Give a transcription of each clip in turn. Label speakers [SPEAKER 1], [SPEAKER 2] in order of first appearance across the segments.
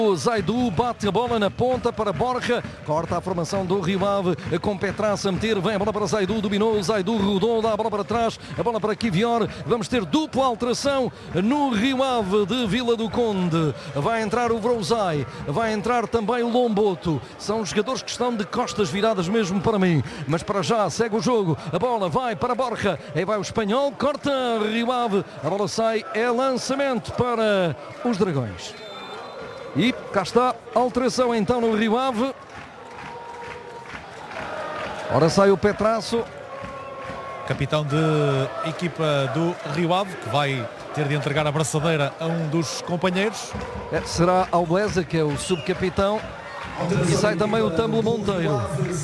[SPEAKER 1] O Zaidu bate a bola na ponta para Borja, corta a formação do Rio Ave, com Petraça a meter, vem a bola para Zaidu, dominou o Zaidu, rodou, dá a bola para trás, a bola para Kivior, vamos ter dupla alteração no Rio Ave de Vila do Conde, vai entrar o Vrouzai, vai entrar também o Lomboto, são jogadores que estão de costas viradas mesmo para mim, mas para já segue o jogo, a bola vai para Borja, aí vai o espanhol, corta Rio Ave, a bola sai, é lançamento para os Dragões. E cá está, alteração então no Rio Ave. Ora sai o Petraço.
[SPEAKER 2] Capitão de equipa do Rio Ave, que vai ter de entregar a braçadeira a um dos companheiros.
[SPEAKER 1] Será Albleza, que é o subcapitão. E sai também o Tâmbolo Monteiro.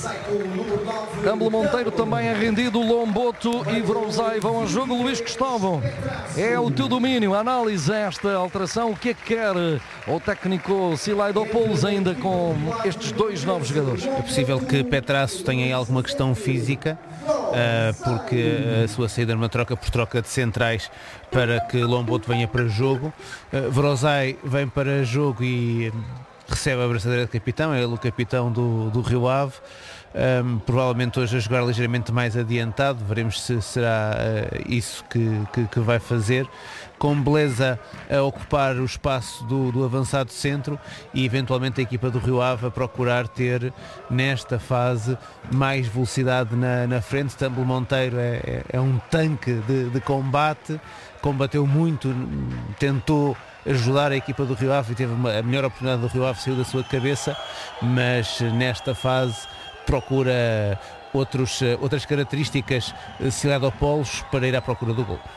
[SPEAKER 1] Tâmbolo Monteiro também é rendido. Lomboto e Vrouzai vão a jogo. Luís Cristóvão, é o teu domínio. Análise esta alteração. O que é que quer o técnico Silaidopoulos ainda com estes dois novos jogadores?
[SPEAKER 3] É possível que Petraço tenha aí alguma questão física, porque a sua saída numa troca por troca de centrais para que Lomboto venha para jogo. Vrouzai vem para jogo e recebe a braçadeira de capitão, é ele o capitão do Rio Ave, provavelmente hoje a jogar ligeiramente mais adiantado, veremos se será isso que vai fazer, com Beleza a ocupar o espaço do avançado centro e eventualmente a equipa do Rio Ave a procurar ter nesta fase mais velocidade na frente. Tâmbolo Monteiro é um tanque de combate, combateu muito, tentou ajudar a equipa do Rio Ave e teve a melhor oportunidade do Rio Ave, saiu da sua cabeça, mas nesta fase procura outras características Silaidopoulos para ir à procura do gol.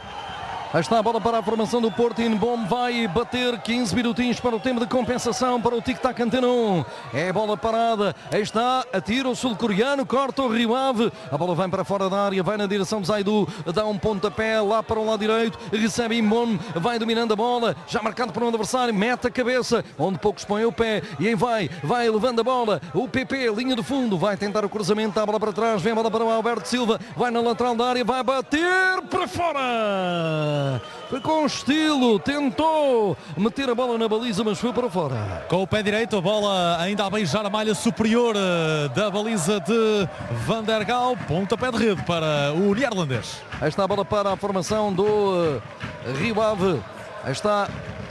[SPEAKER 1] Aí está a bola para a formação do Porto. Inbom vai bater 15 minutinhos para o tempo de compensação para o Tic-Tac Antena 1. É bola parada. Aí está, atira o sul-coreano, corta o Rio Ave. A bola vem para fora da área, vai na direção de Zaidu, dá um pontapé lá para o lado direito, recebe Inbom, vai dominando a bola, já marcado por um adversário, mete a cabeça, onde poucos põem o pé, e aí vai levando a bola. O PP, linha de fundo, vai tentar o cruzamento, dá a bola para trás, vem a bola para o Alberto Silva, vai na lateral da área, vai bater para fora. Foi com estilo, tentou meter a bola na baliza, mas foi para fora.
[SPEAKER 2] Com o pé direito, a bola ainda a beijar a malha superior da baliza de Van der Gaal. Pontapé de rede para o neerlandês.
[SPEAKER 1] Aí está a bola para a formação do Rio Ave. Aí está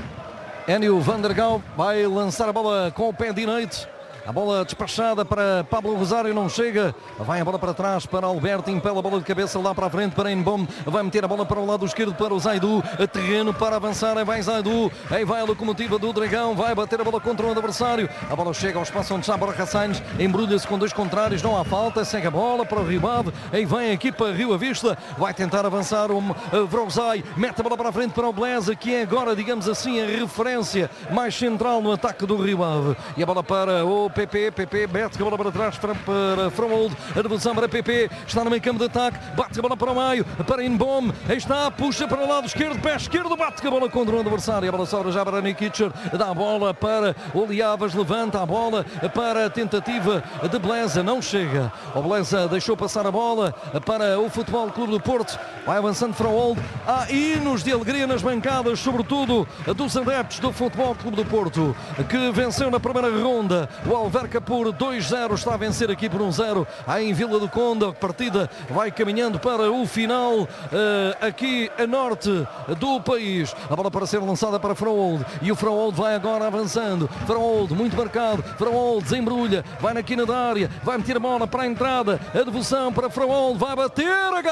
[SPEAKER 1] Enio Van der Gaal, vai lançar a bola com o pé direito. A bola despachada para Pablo Rosário, não chega. Vai a bola para trás para Alberto, impela a bola de cabeça lá para a frente para Inbom. Vai meter a bola para o lado esquerdo para o Zaidu. Terreno para avançar, aí vai Zaidu. Aí vai a locomotiva do Dragão, vai bater a bola contra o adversário. A bola chega ao espaço onde está Borja Sainz, embrulha-se com dois contrários, não há falta, segue a bola para o Rio Ave. Aí vem a equipa Rio Avista, vai tentar avançar o Vrouzai, mete a bola para a frente para o Beleza, que é agora, digamos assim, a referência mais central no ataque do Rio Ave. E a bola para o PP mete a bola para trás para Fromold, a devolução para PP, está no meio campo de ataque, bate a bola para o meio, para Inbom, aí está, puxa para o lado esquerdo, pé esquerdo, bate a bola contra o adversário, a bola sobra já para Nikicher, dá a bola para o Liavas, levanta a bola para a tentativa de Beleza, não chega, o Beleza deixou passar a bola para o Futebol Clube do Porto, vai avançando Fromold, há hinos de alegria nas bancadas, sobretudo dos adeptos do Futebol Clube do Porto, que venceu na primeira ronda, o Alverca por 2-0, está a vencer aqui por 1-0 em Vila do Conde. A partida vai caminhando para o final aqui a norte do país. A bola para ser lançada para Fromold e o Fromold vai agora avançando. Fromold muito marcado, Fromold desembrulha, vai na quina da área, vai meter a bola para a entrada, a devolução para Fromold, vai bater,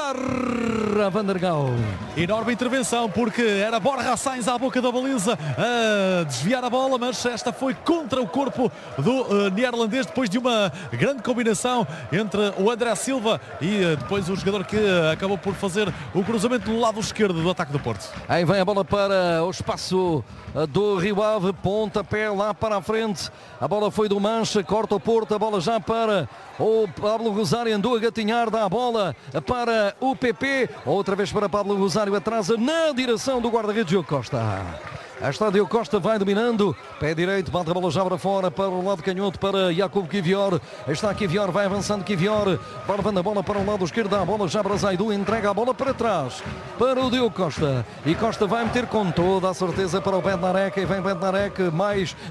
[SPEAKER 1] agarra Van der Gaal.
[SPEAKER 2] Enorme intervenção, porque era Borja Sainz à boca da baliza a desviar a bola, mas esta foi contra o corpo do neerlandês, depois de uma grande combinação entre o André Silva e depois o jogador que acabou por fazer o cruzamento no lado esquerdo do ataque do Porto.
[SPEAKER 1] Aí vem a bola para o espaço do Rio Ave, pontapé lá para a frente, a bola foi do Mancha, corta o Porto, a bola já para o Pablo Rosário, andou a gatinhar, dá a bola para o PP, outra vez para Pablo Rosário, atrasa na direção do guarda-redes Diogo Costa. Aí está Diogo Costa, vai dominando, pé direito, bate a bola já para fora, para o lado canhoto, para Jacob Kivior. Aí está Kivior, vai avançando Kivior, levando a bola para o lado esquerdo, dá a bola já para Zaidu, entrega a bola para trás, para o Diogo Costa. E Costa vai meter com toda a certeza para o Bednarek, e vem Bednarek, mais